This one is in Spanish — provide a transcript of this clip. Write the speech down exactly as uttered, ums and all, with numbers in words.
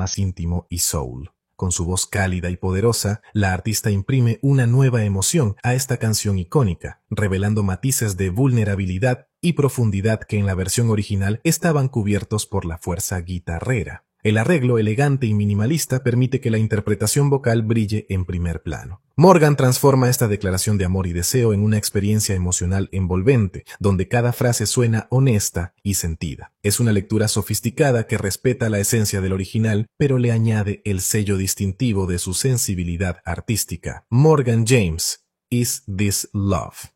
más íntimo y soul. Con su voz cálida y poderosa, la artista imprime una nueva emoción a esta canción icónica, revelando matices de vulnerabilidad y profundidad que en la versión original estaban cubiertos por la fuerza guitarrera. El arreglo elegante y minimalista permite que la interpretación vocal brille en primer plano. Morgan transforma esta declaración de amor y deseo en una experiencia emocional envolvente, donde cada frase suena honesta y sentida. Es una lectura sofisticada que respeta la esencia del original, pero le añade el sello distintivo de su sensibilidad artística. Morgan James, Is This Love?